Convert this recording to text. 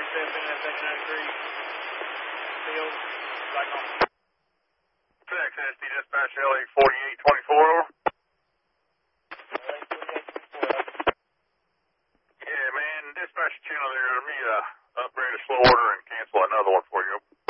step in that second 93 field. Back on. Texas, dispatch LA 4824, over. Yeah, man, dispatch channel there to me, upgrade a slow order and cancel another one for you.